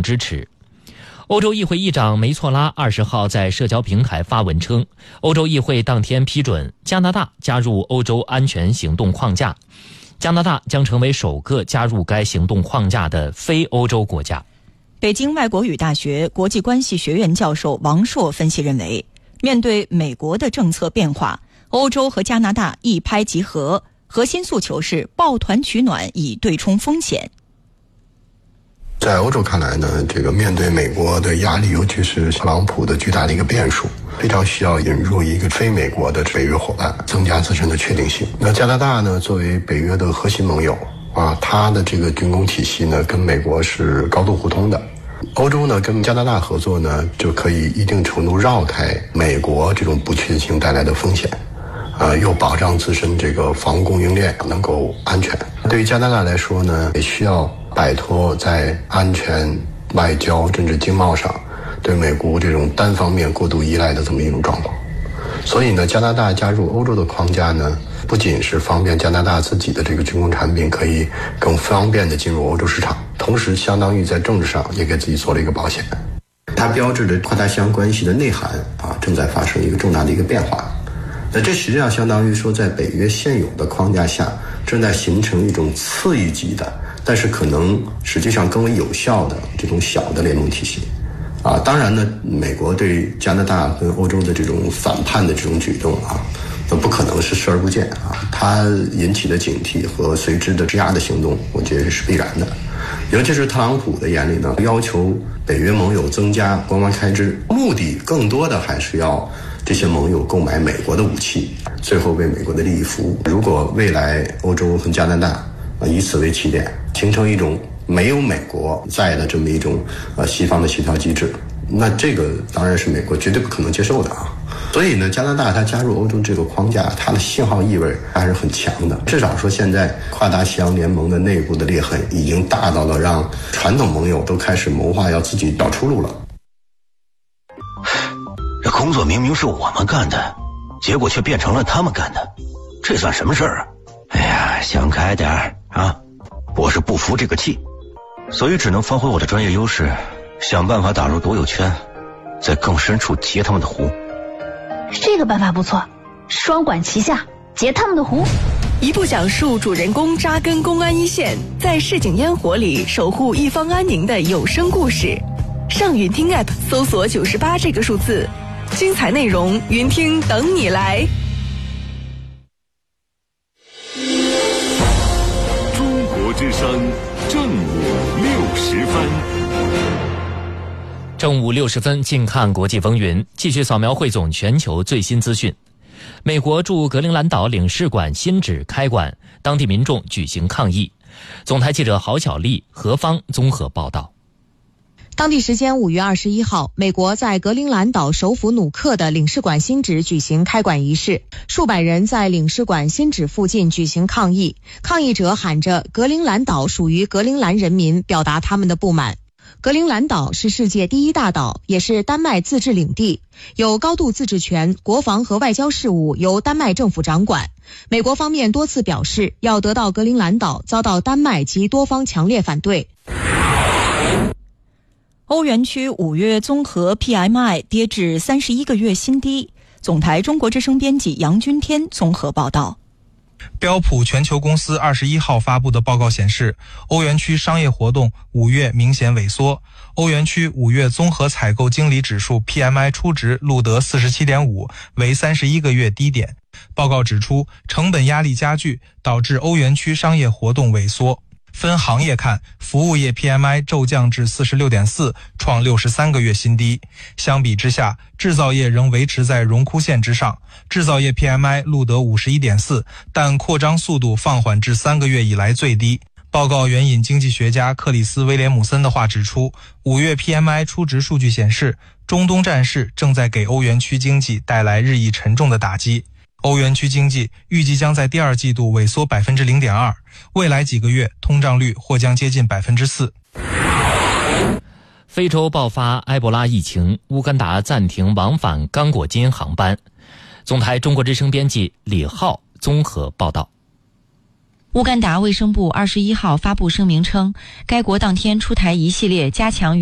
支持。欧洲议会议长梅措拉20号在社交平台发文称，欧洲议会当天批准加拿大加入欧洲安全行动框架，加拿大将成为首个加入该行动框架的非欧洲国家。 北京外国语大学国际关系学院教授王硕分析认为，面对美国的政策变化，欧洲和加拿大一拍即合，核心诉求是抱团取暖，以对冲风险。 在欧洲看来呢，这个面对美国的压力，尤其是特朗普的巨大的一个变数，非常需要引入一个非美国的北约伙伴，增加自身的确定性。那加拿大呢，作为北约的核心盟友它的这个军工体系呢，跟美国是高度互通的。欧洲呢，跟加拿大合作呢，就可以一定程度绕开美国这种不确定性带来的风险，又保障自身这个防务供应链能够安全。对于加拿大来说呢，也需要摆脱在安全、外交甚至经贸上对美国这种单方面过度依赖的这么一种状况。所以呢，加拿大加入欧洲的框架呢，不仅是方便加拿大自己的这个军工产品可以更方便地进入欧洲市场，同时相当于在政治上也给自己做了一个保险。它标志着跨大西洋关系的内涵正在发生一个重大的一个变化。那这实际上相当于说，在北约现有的框架下，正在形成一种次一级的，但是可能实际上更为有效的这种小的联盟体系。当然呢，美国对加拿大跟欧洲的这种反叛的这种举动那不可能是视而不见它引起的警惕和随之的施压的行动，我觉得是必然的。尤其是特朗普的眼里呢，要求北约盟友增加国防开支，目的更多的还是要这些盟友购买美国的武器，最后为美国的利益服务。如果未来欧洲和加拿大以此为起点，形成一种没有美国在的这么一种西方的协调机制，那这个当然是美国绝对不可能接受的所以呢，加拿大它加入欧洲这个框架，它的信号意味还是很强的。至少说，现在跨大西洋联盟的内部的裂痕已经大到了让传统盟友都开始谋划要自己找出路了。 这工作明明是我们干的，结果却变成了他们干的，这算什么事儿啊？哎呀，想开点儿我是不服这个气，所以只能发挥我的专业优势，想办法打入独有圈，在更深处截他们的湖。 这个办法不错，双管齐下，截他们的湖。 一部讲述主人公扎根公安一线，在市井烟火里守护一方安宁的有声故事。上云听 App 搜索98这个数字，精彩内容云听等你来。 中国之声正午60分。 正午60分，近看国际风云，继续扫描汇总全球最新资讯。美国驻格陵兰岛领事馆新址开馆，当地民众举行抗议。总台记者郝小丽、何芳综合报道。 当地时间5月21号，美国在格陵兰岛首府努克的领事馆新址举行开馆仪式，数百人在领事馆新址附近举行抗议，抗议者喊着格陵兰岛属于格陵兰人民，表达他们的不满。格陵兰岛是世界第一大岛，也是丹麦自治领地，有高度自治权，国防和外交事务由丹麦政府掌管。美国方面多次表示要得到格陵兰岛，遭到丹麦及多方强烈反对。 欧元区5月综合 PMI 跌至31个月新低。总台中国之声编辑杨君天综合报道。 标普全球公司21号发布的报告显示，欧元区商业活动5月明显萎缩。欧元区5月综合采购经理指数 PMI 初值录得 47.5， 为31个月低点。报告指出，成本压力加剧，导致欧元区商业活动萎缩。分行业看，服务业 PMI 骤降至 46.4， 创63个月新低。相比之下，制造业仍维持在荣枯线之上，制造业 PMI 录得 51.4， 但扩张速度放缓至3个月以来最低。报告援引经济学家克里斯·威廉姆森的话指出，5月 PMI 初值数据显示，中东战事正在给欧元区经济带来日益沉重的打击。欧元区经济预计将在第二季度萎缩 0.2%， 未来几个月通胀率或将接近 4%。 非洲爆发埃博拉疫情，乌干达暂停往返刚果金航班。总台中国之声编辑李浩综合报道。 乌干达卫生部21号发布声明称，该国当天出台一系列加强